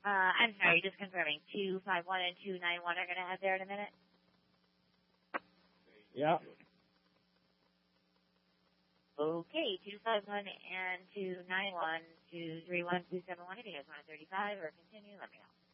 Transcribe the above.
I'm sorry, just confirming. 251 and 291 are going to head there in a minute? Yeah. Okay, 251 and 291, 231, 271. If you guys want to 35 or continue, let me know.